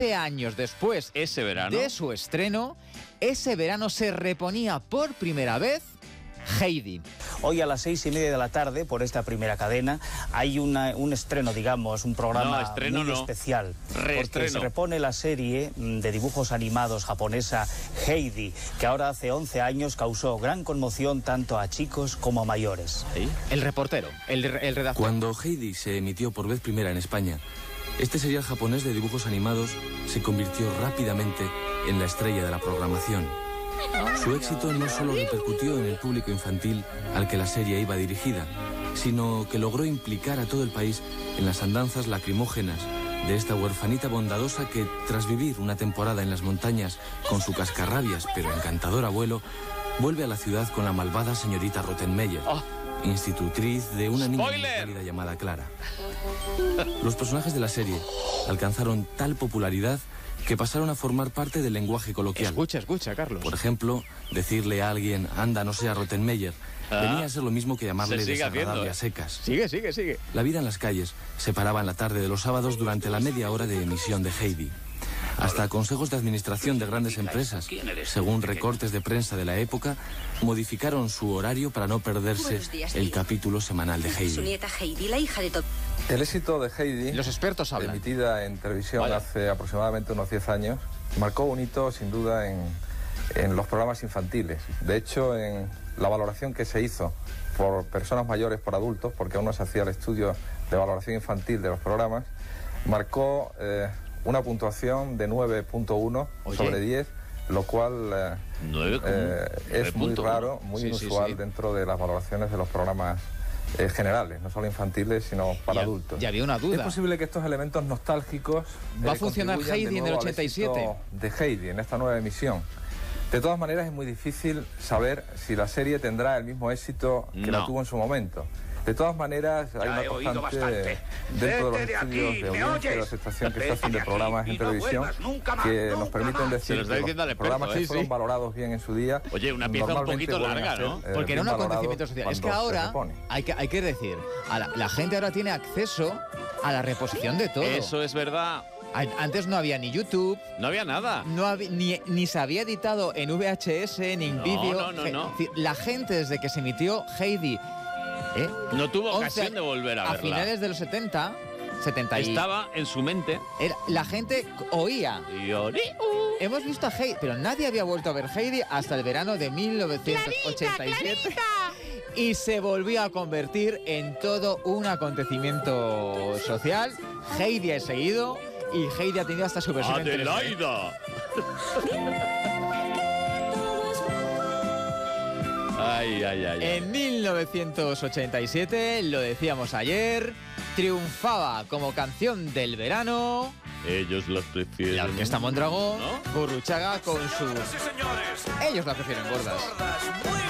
años después ese verano de su estreno, ese verano se reponía por primera vez Heidi. Hoy a las 6:30 de la tarde, por esta primera cadena, hay un estreno, digamos, un programa muy especial. Porque se repone la serie de dibujos animados japonesa Heidi, que ahora hace 11 años causó gran conmoción tanto a chicos como a mayores. ¿Sí? El reportero, el redactor. Cuando Heidi se emitió por vez primera en España, este serial japonés de dibujos animados se convirtió rápidamente en la estrella de la programación. Su éxito no solo repercutió en el público infantil al que la serie iba dirigida, sino que logró implicar a todo el país en las andanzas lacrimógenas de esta huerfanita bondadosa que, tras vivir una temporada en las montañas con su cascarrabias pero encantador abuelo, vuelve a la ciudad con la malvada señorita Rottenmeier, institutriz de una niña muy cálida llamada Clara. Los personajes de la serie alcanzaron tal popularidad que pasaron a formar parte del lenguaje coloquial. Escucha, Carlos. Por ejemplo, decirle a alguien, anda, no sea Rottenmeier, venía a ser lo mismo que llamarle desagradable a secas. Sigue. La vida en las calles se paraba en la tarde de los sábados durante la media hora de emisión de Heidi. Hasta consejos de administración de grandes empresas, según recortes de prensa de la época, modificaron su horario para no perderse el capítulo semanal de Heidi. Su nieta Heidi, la hija de El éxito de Heidi, los expertos hablan, emitida en televisión hace aproximadamente unos 10 años, marcó un hito sin duda en los programas infantiles. De hecho, en la valoración que se hizo por personas mayores, por adultos, porque aún no se hacía el estudio de valoración infantil de los programas, marcó una puntuación de 9.1 sobre 10, lo cual es muy raro, muy inusual dentro de las valoraciones de los programas generales, no solo infantiles, sino para adultos. Ya había una duda. Es posible que estos elementos nostálgicos ¿va a funcionar Heidi en el 87? De Heidi, en esta nueva emisión. De todas maneras, es muy difícil saber si la serie tendrá el mismo éxito que la tuvo en su momento. De todas maneras, hay una constante dentro de los estudios de audiencia y la aceptación que se hacen de programas en televisión que nos permiten decir que los programas que fueron valorados bien en su día. Oye, una pieza un poquito larga, ¿no? Porque era un acontecimiento social. Es que ahora, hay que decir, la gente ahora tiene acceso a la reposición de todo. Eso es verdad. Antes no había ni YouTube. No había nada. No había, ni se había editado en VHS, ni en vídeo. No. La gente, desde que se emitió Heidi, no tuvo ocasión de volver a verla. A finales de los 70 estaba en su mente. La gente oía. Hemos visto a Heidi, pero nadie había vuelto a ver Heidi hasta el verano de 1987. Y se volvió a convertir en todo un acontecimiento social. Heidi ha seguido y Heidi ha tenido hasta su versión en 3D. ¡Adelaida! Ay. En 1987, lo decíamos ayer, triunfaba como canción del verano. Ellos la prefieren. La Orquesta Mondragón, ¿no? Gurruchaga con sus... Ellos la prefieren gordas.